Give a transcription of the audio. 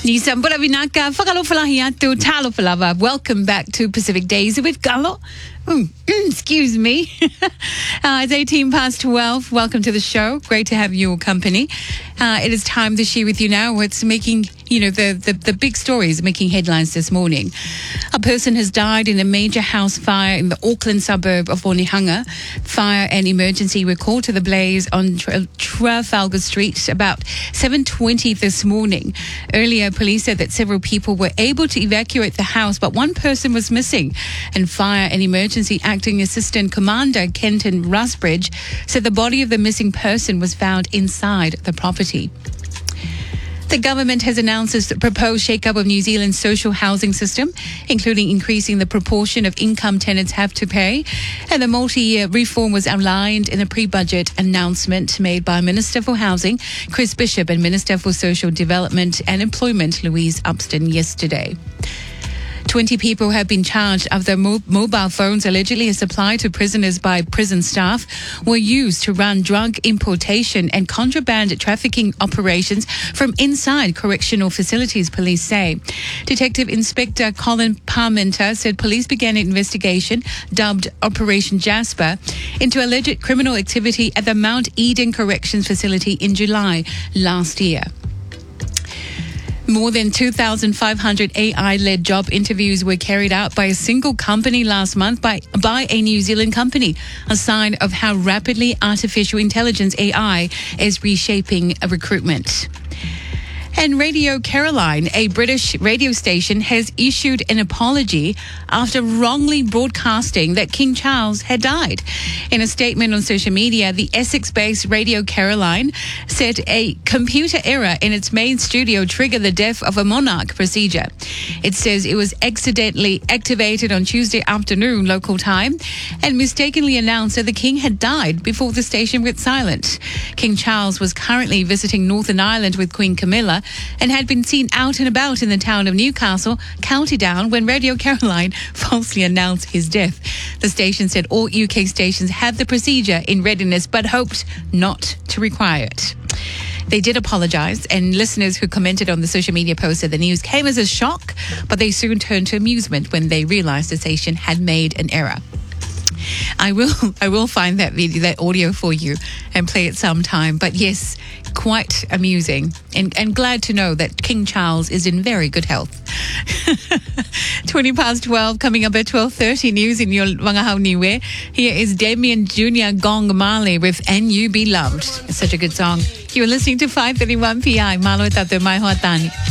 Nisambura vinaka, whakalofalahiatu, talofalava. Welcome back to Pacific Days with Galo. Excuse me. It's 18 past 12. Welcome to the show. Great to have your company. It is time to share with you now what's making, the big stories making headlines this morning. A person has died in a major house fire in the Auckland suburb of Onehunga. Fire and emergency were called to the blaze on Trafalgar Street about 7:20 this morning. Earlier, police said that several people were able to evacuate the house, but one person was missing. And Fire and Emergency Acting Assistant Commander Kenton Rusbridge said the body of the missing person was found inside the property. The government has announced its proposed shake-up of New Zealand's social housing system, including increasing the proportion of income tenants have to pay. And the multi-year reform was outlined in a pre-budget announcement made by Minister for Housing, Chris Bishop, and Minister for Social Development and Employment, Louise Upston, yesterday. 20 people have been charged after mobile phones allegedly supplied to prisoners by prison staff were used to run drug importation and contraband trafficking operations from inside correctional facilities, police say. Detective Inspector Colin Parmenter said police began an investigation dubbed Operation Jasper into alleged criminal activity at the Mount Eden Corrections Facility in July last year. More than 2,500 AI-led job interviews were carried out by a single company last month by a New Zealand company, a sign of how rapidly artificial intelligence AI is reshaping recruitment. And Radio Caroline, a British radio station, has issued an apology after wrongly broadcasting that King Charles had died. In a statement on social media, the Essex-based Radio Caroline said a computer error in its main studio triggered the death of a monarch procedure. It says it was accidentally activated on Tuesday afternoon local time and mistakenly announced that the king had died before the station went silent. King Charles was currently visiting Northern Ireland with Queen Camilla and had been seen out and about in the town of Newcastle, County Down, when Radio Caroline falsely announced his death. The station said all UK stations have the procedure in readiness but hoped not to require it. They did apologise, and listeners who commented on the social media post said the news came as a shock, but they soon turned to amusement when they realised the station had made an error. I will find that video, that audio for you and play it sometime. But yes, quite amusing and glad to know that King Charles is in very good health. 20 past 12, coming up at 12:30 news in your Wangahau Niue. Here is Damien Jr. Gong Marley with And You Be Loved. It's such a good song. You're listening to 531 PI, Malo Tato Mai Hoatani.